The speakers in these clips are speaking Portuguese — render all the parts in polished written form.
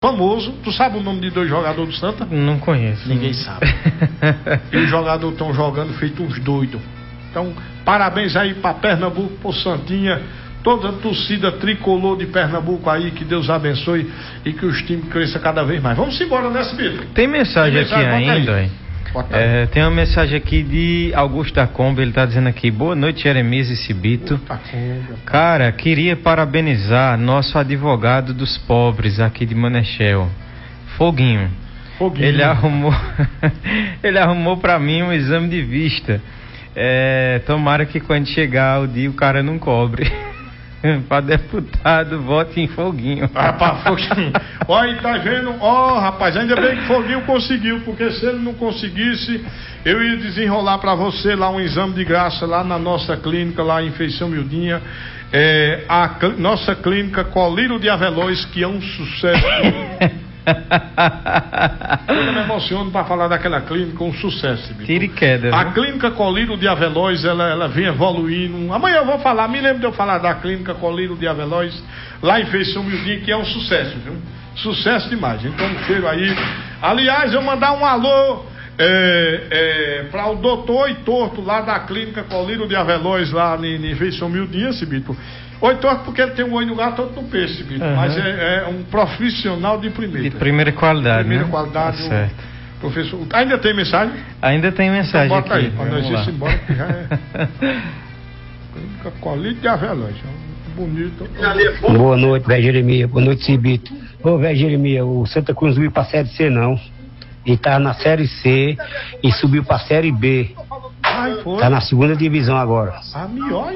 famoso. Tu sabe o nome de 2 jogadores do Santa? Não conheço. Ninguém sabe. E os jogadores estão jogando feito uns doidos. Então, parabéns aí pra Pernambuco, pro Santinha, toda a torcida tricolor de Pernambuco aí, que Deus abençoe e que os times cresçam cada vez mais. Vamos embora nessa vida. Tem mensagem aqui ainda, hein? Tem uma mensagem aqui de Augusto da Kombi, ele tá dizendo aqui: boa noite, Jeremias e Cibito. Cara, queria parabenizar nosso advogado dos pobres aqui de Manechel, Foguinho. Ele arrumou pra mim um exame de vista. Tomara que quando chegar o dia o cara não cobre. Pra deputado, vote em Foguinho. Pra Foguinho. Olha, tá vendo? Rapaz, ainda bem que Foguinho conseguiu, porque se ele não conseguisse, eu ia desenrolar pra você lá um exame de graça lá na nossa clínica, lá em Feição Mildinha. Nossa clínica Colírio de Avelões, que é um sucesso. Eu me emociono para falar daquela clínica, um sucesso. Tira e queda. A clínica Colírio de Avelões, ela vem evoluindo. Amanhã eu vou falar, me lembro de eu falar da clínica Colírio de Avelões, lá em Feição Mildinha, que é um sucesso, viu? Sucesso demais. Então, um cheiro aí. Aliás, eu mandar um alô para o doutor Oitorto, lá da clínica Colírio de Avelões, lá em Feição Mildinha, Cibito. Oitorto porque ele tem um olho no gato, outro no peixe, Cibito. Mas é um profissional de primeira. De primeira qualidade, primeira né? Qualidade. Tá certo. Professor, ainda tem mensagem? Ainda tem mensagem então, bota aqui. Aí, quando nós irmos embora, que já Clínica Colírio de Avelões. Bonito. Boa noite, velho Jeremias. Boa noite, Cibito. Ô, velho Jeremias, o Santa Cruz não subiu pra Série C, não. Ele tá na Série C e subiu pra Série B. Tá na 2ª divisão agora. Melhor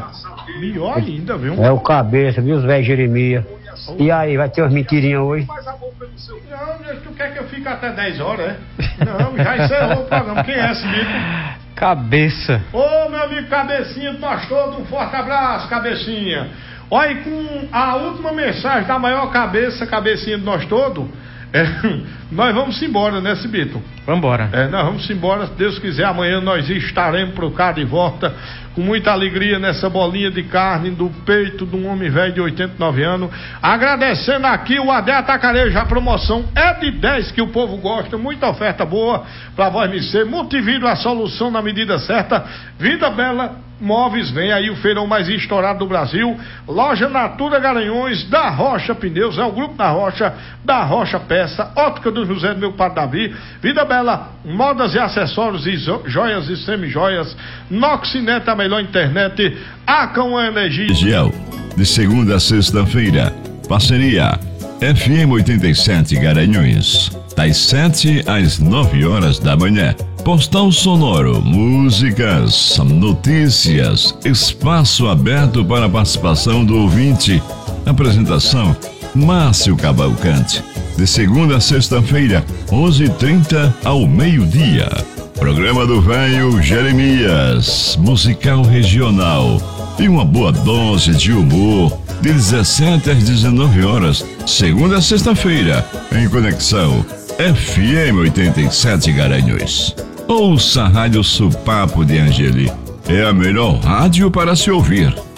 ainda, viu? É o cabeça, viu, os velhos Jeremias? E aí, vai ter umas mentirinhas hoje? Não, tu quer que eu fique até 10 horas, é? Não, já encerrou o programa. Quem é esse Cibito? Cabeça. Ô, meu amigo Cabecinha, nós todos, um forte abraço, Cabecinha. Olha, e com a última mensagem da maior cabecinha de nós todos, nós vamos embora, né, Cibito? Vamos embora. Nós vamos embora, se Deus quiser, amanhã nós estaremos por cá de volta, com muita alegria nessa bolinha de carne do peito de um homem velho de 89 anos. Agradecendo aqui o AD Atacarejo, a promoção é de 10 que o povo gosta, muita oferta boa pra voz me ser. Multivídeo, a solução na medida certa. Vida Bela Móveis, vem aí o feirão mais estourado do Brasil. Loja Natura Garanhões, da Rocha Pneus, é o grupo da Rocha Peça, Ótica do José do meu padre Davi. Vida Bela, modas e acessórios e joias e semi-joias. Noxinet, a melhor internet. Acam Energia. De segunda a sexta-feira, parceria FM 87 Garanhuns, das 7 às 9 horas da manhã. Postal sonoro, músicas, notícias, espaço aberto para a participação do ouvinte. Apresentação, Márcio Cavalcante. De segunda a sexta-feira, 11h30 ao meio-dia. Programa do velho Jeremias, musical regional. E uma boa dose de humor, de 17 às 19 horas, segunda a sexta-feira, em conexão FM 87 Garanhuns. Ouça a Rádio Supapo de Angeli. É a melhor rádio para se ouvir.